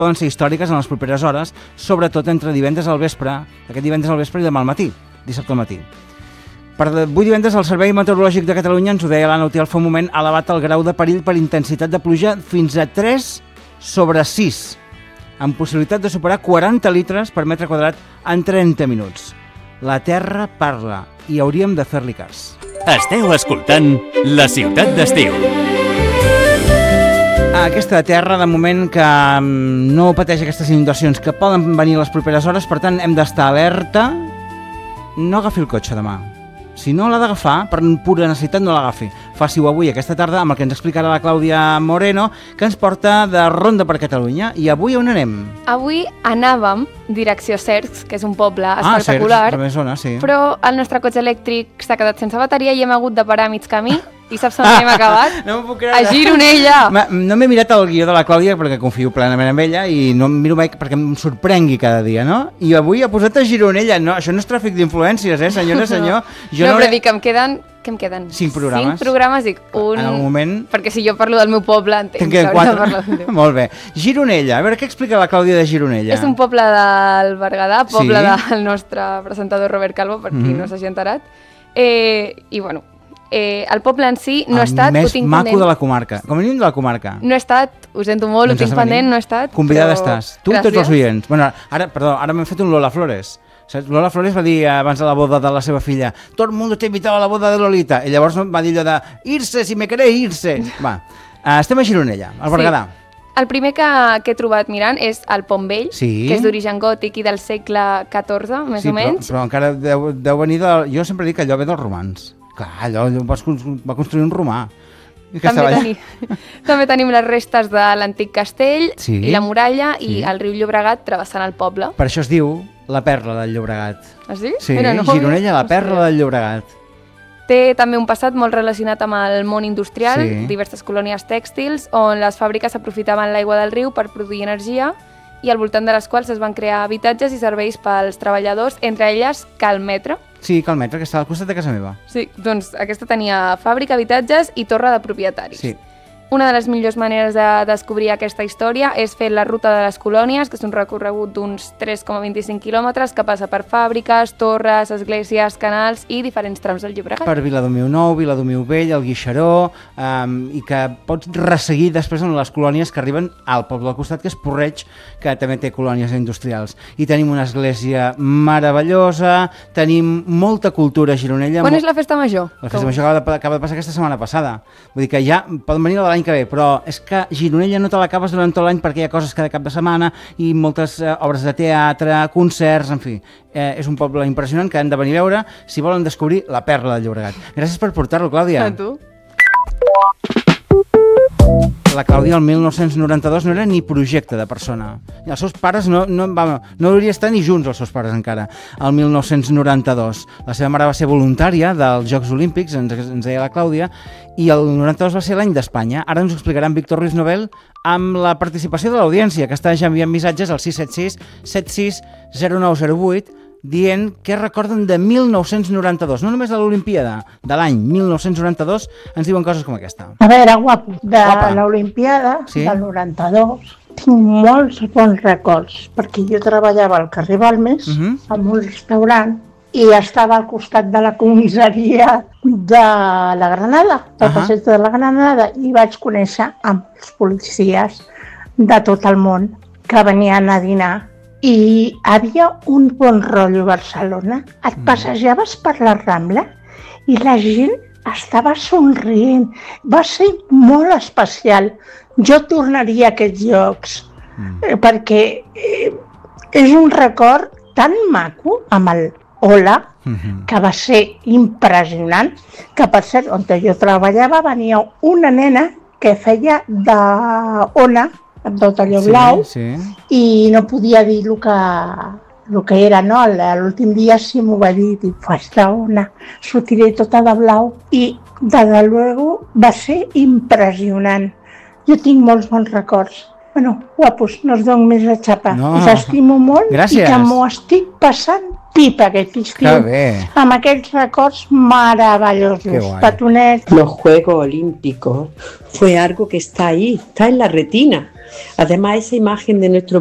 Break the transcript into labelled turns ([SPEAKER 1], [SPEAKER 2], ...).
[SPEAKER 1] poden ser històriques en les properes hores, sobretot entre divendres al vespre, aquest divendres al vespre i demà al matí, dissabte al matí. Per avui divendres el Servei Meteorològic de Catalunya, ens ho deia l'Anna Utiel fa un moment, ha elevat el grau de perill per intensitat de pluja fins a 3/6, amb possibilitat de superar 40 litres per metre quadrat en 30 minuts. La Terra parla i hauríem de fer-li cas.
[SPEAKER 2] Esteu escoltant La Ciutat d'Estiu.
[SPEAKER 1] Aquesta terra, de moment, que no pateix aquestes inundacions que poden venir les properes hores, per tant, hem d'estar alerta. No agafi el cotxe demà. Si no l'ha d'agafar, per pura necessitat no l'agafi. Faci-ho avui, aquesta tarda, amb el que ens explicarà la Clàudia Moreno, que ens porta de ronda per Catalunya. I avui on anem?
[SPEAKER 3] Avui anàvem direcció Cercs, que és un poble espectacular,
[SPEAKER 1] Cercs, zona, sí.
[SPEAKER 3] però el nostre cotxe elèctric s'ha quedat sense bateria i hem hagut de parar a mig camí. I saps on hem acabat?
[SPEAKER 1] No m'ho puc creure.
[SPEAKER 3] A Gironella!
[SPEAKER 1] No m'he mirat el guió de la Clàudia perquè confio plenament en ella i no em miro mai perquè em sorprengui cada dia, no? I avui ha posat a Gironella. No, això no és tràfic d'influències, senyora, senyor.
[SPEAKER 3] No, però dic que em queden 5
[SPEAKER 1] programes.
[SPEAKER 3] 5 programes, dic, un...
[SPEAKER 1] En el moment...
[SPEAKER 3] Perquè si jo parlo del meu poble, entenc que hauria de parlar del teu.
[SPEAKER 1] Molt bé. Gironella, a veure què explica la Clàudia de Gironella.
[SPEAKER 3] És un poble del Berguedà, poble del nostre presentador Robert Calvo, per qui no s'hagi enterat. I bueno, el poble en si no ha estat...
[SPEAKER 1] El més maco de la comarca, com a mínim de la comarca.
[SPEAKER 3] No he estat, ho sento molt, ho tinc pendent, no he estat.
[SPEAKER 1] Convidada estàs. Tu i tots els oients. Bueno, ara m'hem fet un Lola Flores. Lola Flores va dir abans de la boda de la seva filla, todo el mundo te invitava a la boda de Lolita, i llavors va dir allò de irse, si me queréis irse. Va, estem a Gironella, al Berguedà.
[SPEAKER 3] El primer que he trobat mirant és el Pont Vell, que és d'origen gòtic i del segle XIV, més o menys.
[SPEAKER 1] Però encara deu venir de... Jo sempre dic que allò ve dels romans. Clar, allò va construir un romà.
[SPEAKER 3] També tenim les restes de l'antic castell i la muralla i el riu Llobregat travessant el poble.
[SPEAKER 1] Per això es diu la perla del Llobregat.
[SPEAKER 3] Ah, sí?
[SPEAKER 1] Sí, Gironella, la perla del Llobregat.
[SPEAKER 3] Té també un passat molt relacionat amb el món industrial, diverses colònies tèxtils, on les fàbriques aprofitaven l'aigua del riu per produir energia i al voltant de les quals es van crear habitatges i serveis pels treballadors, entre elles Calmetre.
[SPEAKER 1] Sí, Calmetre, que està al costat de casa meva.
[SPEAKER 3] Sí, doncs aquesta tenia fàbrica, habitatges i torre de propietaris.
[SPEAKER 1] Sí.
[SPEAKER 3] Una de les millors maneres de descobrir aquesta història és fer la ruta de les colònies, que és un recorregut d'uns 3,25 quilòmetres que passa per fàbriques, torres, esglésies, canals i diferents trams del Llobregat.
[SPEAKER 1] Per Viladomiu Nou, Viladomiu Vell, el Guixaró, i que pots resseguir després en les colònies que arriben al poble al costat, que és Porreig, que també té colònies industrials. I tenim una església meravellosa, tenim molta cultura a Gironella.
[SPEAKER 3] Quan és la festa major?
[SPEAKER 1] La festa major acaba de passar aquesta setmana passada. Vull dir que ja poden venir l'any que ve, però és que Gironella no te l'acabes durant tot l'any perquè hi ha coses cada cap de setmana i moltes obres de teatre, concerts, en fi. És un poble impressionant que han de venir a veure si volen descobrir la perla del Llobregat. Gràcies per portar-lo, Clàudia.
[SPEAKER 3] A tu.
[SPEAKER 1] La Clàudia el 1992 no era ni projecte de persona. Els seus pares no hauria estar ni junts, els seus pares encara, el 1992. La seva mare va ser voluntària dels Jocs Olímpics, ens deia la Clàudia, i el 92 va ser l'any d'Espanya. Ara ens ho explicarà en Víctor Ruiz Novel amb la participació de l'audiència, que està ja enviant missatges al 676 76 0908 dient què recorden de 1992, no només de l'Olimpiada, de l'any 1992, ens diuen coses com aquesta.
[SPEAKER 4] A veure, guapo, de l'Olimpiada del 92 tinc molts bons records, perquè jo treballava al carrer Balmes, en un restaurant, i estava al costat de la comissaria de la Granada, del passeig de la Granada, i vaig conèixer amb els policies de tot el món que venien a dinar. I havia un bon rotllo a Barcelona. Et passejaves per la Rambla i la gent estava somrient. Va ser molt especial. Jo tornaria a aquests llocs perquè és un record tan maco amb el Hola, que va ser impressionant, que per cert, on jo treballava venia una nena que feia d'Ona, amb tot allò blau, i no podia dir el que era, no? L'últim dia sí m'ho va dir, dic, esta Ona, sortiré tota de blau, i de luego va ser impressionant. Jo tinc molts bons records. Bueno, guapos, no us dono més a xapa. Us estimo molt i que m'ho estic passant pipa aquest estiu, amb aquells records maravillosos, petonets.
[SPEAKER 5] Los Juegos Olímpicos fue algo que está ahí, está en la retina. Además, esa imagen de nuestro